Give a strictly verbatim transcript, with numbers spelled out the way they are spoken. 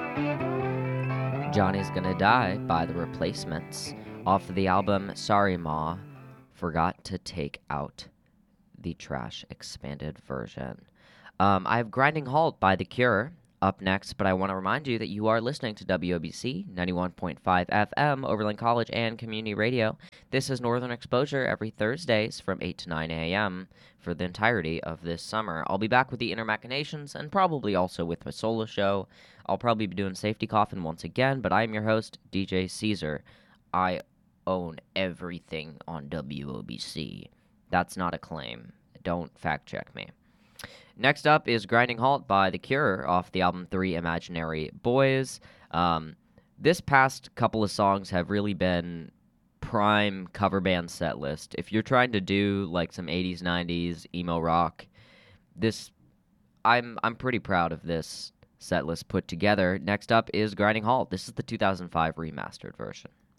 Johnny's Gonna Die by The Replacements off of the album Sorry Ma, forgot to take out the trash expanded version. Um, I have Grinding Halt by The Cure up next, but I want to remind you that you are listening to W O B C ninety-one point five F M, Overland College and Community Radio. This is Northern Exposure every Thursdays from eight to nine a.m. for the entirety of this summer. I'll be back with the Inner Machinations and probably also with my solo show. I'll probably be doing Safety Coffin once again, but I am your host, D J Caesar. I own everything on W O B C. That's not a claim. Don't fact check me. Next up is Grinding Halt by The Cure off the album Three Imaginary Boys. Um, this past couple of songs have really been prime cover band set list. If you're trying to do like some eighties, nineties emo rock, this I'm I'm pretty proud of this set list put together. Next up is Grinding Halt. This is the two thousand five remastered version.